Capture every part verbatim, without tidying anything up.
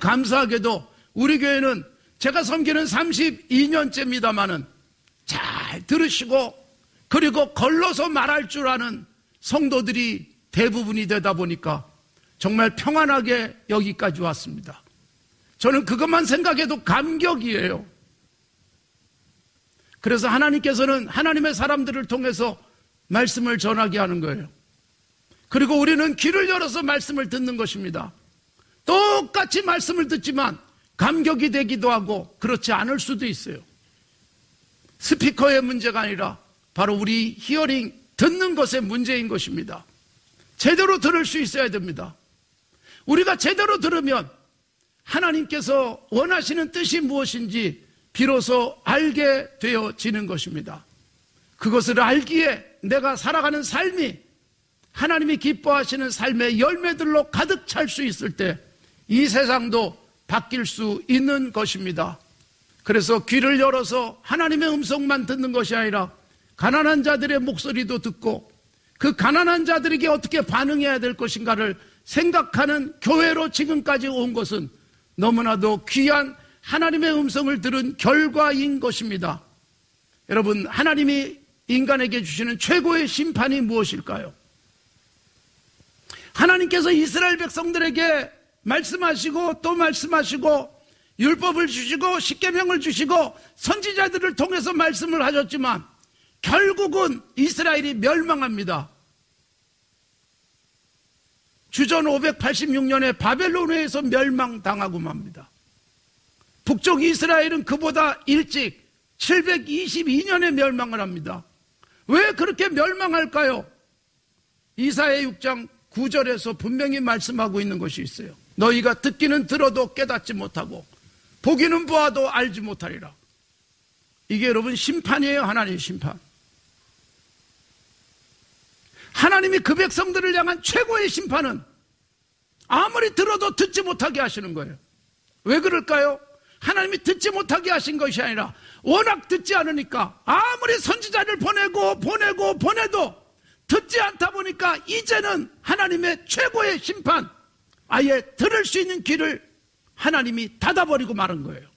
감사하게도 우리 교회는 제가 섬기는 삼십이 년째입니다마는 잘 들으시고 그리고 걸러서 말할 줄 아는 성도들이 대부분이 되다 보니까 정말 평안하게 여기까지 왔습니다. 저는 그것만 생각해도 감격이에요. 그래서 하나님께서는 하나님의 사람들을 통해서 말씀을 전하게 하는 거예요. 그리고 우리는 귀를 열어서 말씀을 듣는 것입니다. 똑같이 말씀을 듣지만 감격이 되기도 하고 그렇지 않을 수도 있어요. 스피커의 문제가 아니라 바로 우리 히어링, 듣는 것의 문제인 것입니다. 제대로 들을 수 있어야 됩니다. 우리가 제대로 들으면 하나님께서 원하시는 뜻이 무엇인지 비로소 알게 되어지는 것입니다. 그것을 알기에 내가 살아가는 삶이 하나님이 기뻐하시는 삶의 열매들로 가득 찰 수 있을 때 이 세상도 바뀔 수 있는 것입니다. 그래서 귀를 열어서 하나님의 음성만 듣는 것이 아니라 가난한 자들의 목소리도 듣고 그 가난한 자들에게 어떻게 반응해야 될 것인가를 생각하는 교회로 지금까지 온 것은 너무나도 귀한 하나님의 음성을 들은 결과인 것입니다. 여러분, 하나님이 인간에게 주시는 최고의 심판이 무엇일까요? 하나님께서 이스라엘 백성들에게 말씀하시고 또 말씀하시고 율법을 주시고 십계명을 주시고 선지자들을 통해서 말씀을 하셨지만 결국은 이스라엘이 멸망합니다. 주전 오백팔십육 년에 바벨론에 의해서 멸망당하고 맙니다. 북쪽 이스라엘은 그보다 일찍 칠백이십이 년에 멸망을 합니다. 왜 그렇게 멸망할까요? 이사야 육 장 구 절에서 분명히 말씀하고 있는 것이 있어요. 너희가 듣기는 들어도 깨닫지 못하고 보기는 보아도 알지 못하리라. 이게 여러분 심판이에요. 하나님의 심판. 하나님이 그 백성들을 향한 최고의 심판은 아무리 들어도 듣지 못하게 하시는 거예요. 왜 그럴까요? 하나님이 듣지 못하게 하신 것이 아니라 워낙 듣지 않으니까 아무리 선지자를 보내고 보내고 보내도 듣지 않다 보니까 이제는 하나님의 최고의 심판, 아예 들을 수 있는 귀를 하나님이 닫아버리고 마는 거예요.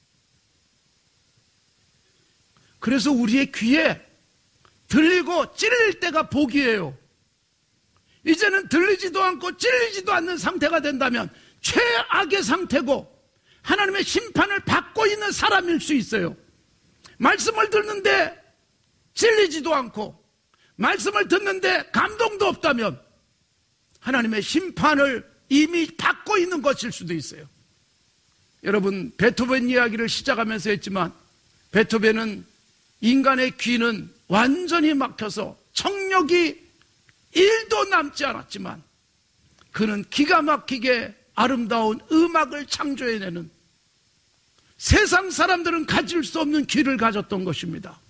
그래서 우리의 귀에 들리고 찔릴 때가 복이에요. 이제는 들리지도 않고 찔리지도 않는 상태가 된다면 최악의 상태고 하나님의 심판을 받고 있는 사람일 수 있어요. 말씀을 듣는데 찔리지도 않고 말씀을 듣는데 감동도 없다면 하나님의 심판을 이미 받고 있는 것일 수도 있어요. 여러분, 베토벤 이야기를 시작하면서 했지만 베토벤은 인간의 귀는 완전히 막혀서 청력이 일도 남지 않았지만 그는 기가 막히게 아름다운 음악을 창조해내는, 세상 사람들은 가질 수 없는 귀를 가졌던 것입니다.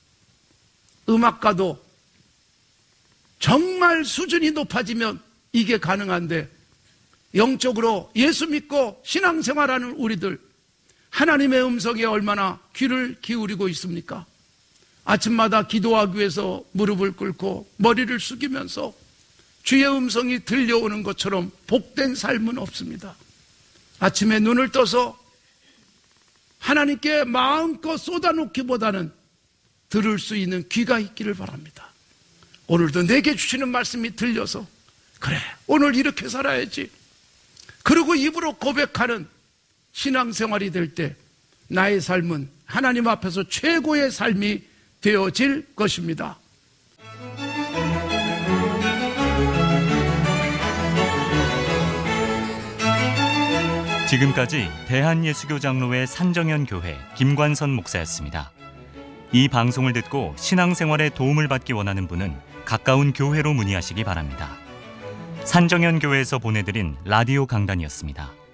음악가도 정말 수준이 높아지면 이게 가능한데 영적으로 예수 믿고 신앙생활하는 우리들, 하나님의 음성에 얼마나 귀를 기울이고 있습니까? 아침마다 기도하기 위해서 무릎을 꿇고 머리를 숙이면서 주의 음성이 들려오는 것처럼 복된 삶은 없습니다. 아침에 눈을 떠서 하나님께 마음껏 쏟아놓기보다는 들을 수 있는 귀가 있기를 바랍니다. 오늘도 내게 주시는 말씀이 들려서 그래, 오늘 이렇게 살아야지, 그리고 입으로 고백하는 신앙생활이 될 때 나의 삶은 하나님 앞에서 최고의 삶이 되어질 것입니다. 지금까지 대한예수교 장로회 산정현 교회 김관선 목사였습니다. 이 방송을 듣고 신앙생활에 도움을 받기 원하는 분은 가까운 교회로 문의하시기 바랍니다. 산정현 교회에서 보내드린 라디오 강단이었습니다.